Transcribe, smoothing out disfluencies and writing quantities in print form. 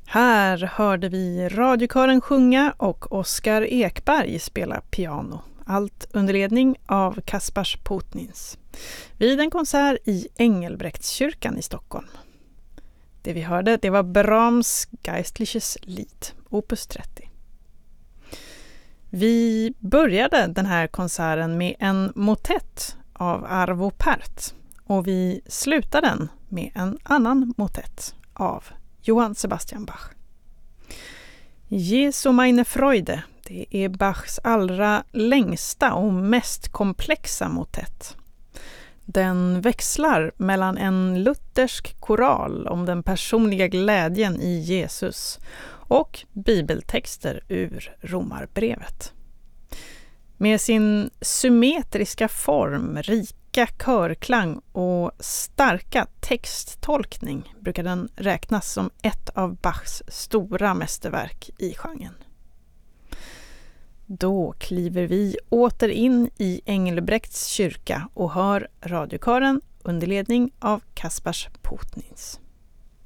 Här hörde vi radiokören sjunga och Oskar Ekberg spela piano. Allt under ledning av Kaspars Potnins. Vid en konsert i Engelbrektskyrkan i Stockholm. Det vi hörde, det var Brahms Geistliches Lied, opus 30. Vi började den här konserten med en motett av Arvo Pärt och vi slutade den med en annan motett av Johann Sebastian Bach. Jesu meine Freude, det är Bachs allra längsta och mest komplexa motett. Den växlar mellan en luthersk koral om den personliga glädjen i Jesus och bibeltexter ur Romarbrevet. Med sin symmetriska form, rika körklang och starka texttolkning brukar den räknas som ett av Bachs stora mästerverk i genren. Då kliver vi åter in i Engelbrekts kyrka och hör radiokören under ledning av Kaspars Potnins.